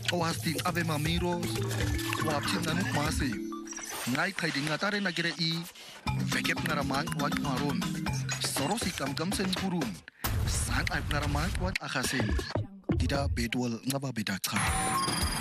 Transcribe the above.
Kawasting abe mamiros, wapchin nanuk masi. Ngai kai dinga tare na gere I, vekep ngaramang wan maron. Sorosi kam sen kurun. Sang aib ngaramang wan akasin. Tidak bedwal ngaba bedak